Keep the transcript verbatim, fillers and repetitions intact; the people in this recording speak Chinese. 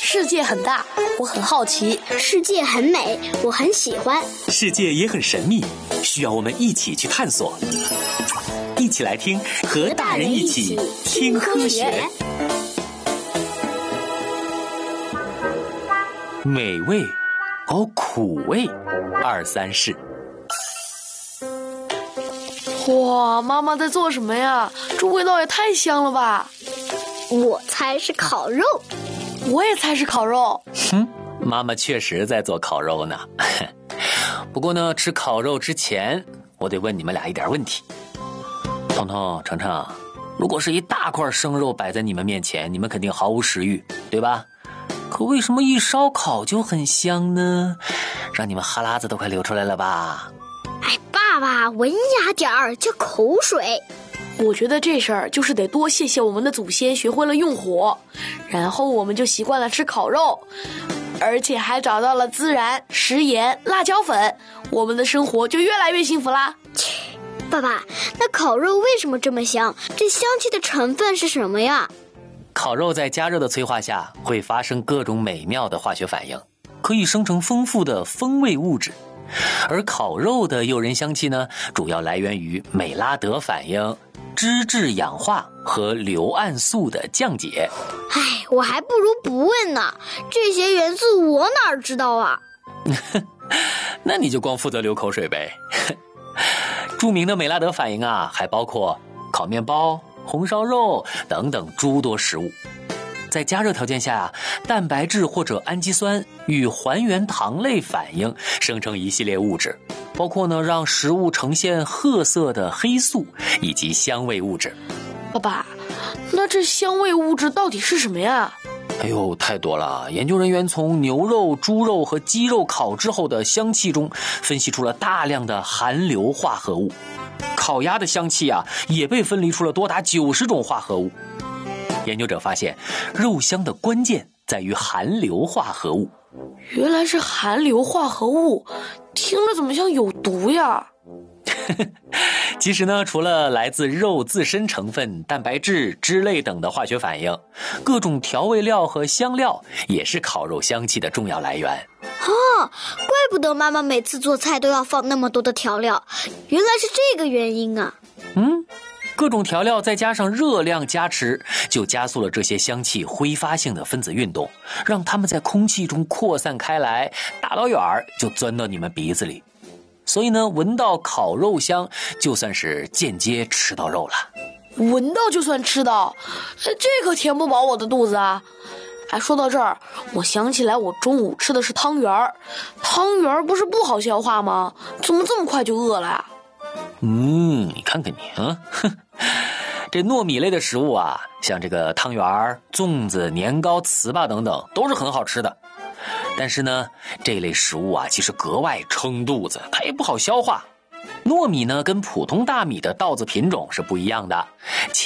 世界很大，我很好奇； 世界很美，我很喜欢； 世界也很神秘，需要我们一起去探索。一起来听，和大人一起听科学。美味和苦味，二三事。 哇，妈妈在做什么呀？这味道也太香了吧！ 我猜是烤肉。 我也猜是烤肉。 哼，妈妈确实在做烤肉呢。不过呢，吃烤肉之前，我得问你们俩一点问题。彤彤、程程，如果是一大块生肉摆在你们面前，你们肯定毫无食欲，对吧？可为什么一烧烤就很香呢？让你们哈喇子都快流出来了吧？ 哎，爸爸，文雅点儿，叫口水。 我觉得这事儿就是得多谢谢我们的祖先学会了用火，然后我们就习惯了吃烤肉，而且还找到了孜然、食盐、辣椒粉，我们的生活就越来越幸福啦。 爸爸，那烤肉为什么这么香？这香气的成分是什么呀？ 烤肉在加热的催化下会发生各种美妙的化学反应，可以生成丰富的风味物质。而烤肉的诱人香气呢，主要来源于美拉德反应、脂质氧化和硫胺素的降解。 哎，我还不如不问呢，这些元素我哪知道啊？ 那你就光负责流口水呗。著名的美拉德反应啊，还包括烤面包、红烧肉等等诸多食物。在加热条件下，蛋白质或者氨基酸与还原糖类反应，生成一系列物质，包括呢让食物呈现褐色的黑素以及香味物质。 爸爸，那这香味物质到底是什么呀？ 哎呦，太多了！研究人员从牛肉、猪肉和鸡肉烤制后的香气中，分析出了大量的含硫化合物。烤鸭的香气啊，也被分离出了多达九十种化合物。研究者发现，肉香的关键在于含硫化合物。 原来是含硫化合物，听着怎么像有毒呀？ 其实呢，除了来自肉自身成分、蛋白质、脂类等的化学反应，各种调味料和香料也是烤肉香气的重要来源。 哦，怪不得妈妈每次做菜都要放那么多的调料，原来是这个原因啊。 嗯，各种调料再加上热量加持，就加速了这些香气挥发性的分子运动，让它们在空气中扩散开来，大老远就钻到你们鼻子里。所以呢，闻到烤肉香，就算是间接吃到肉了。 闻到就算吃到，这可填不饱我的肚子啊！哎，说到这儿，我想起来我中午吃的是汤圆儿，汤圆儿不是不好消化吗？怎么这么快就饿了呀？ 嗯，你看看你啊，哼，这糯米类的食物啊，像这个汤圆、粽子、年糕、糍粑等等，都是很好吃的。但是呢，这类食物啊，其实格外撑肚子，它也不好消化。糯米呢，跟普通大米的稻子品种是不一样的。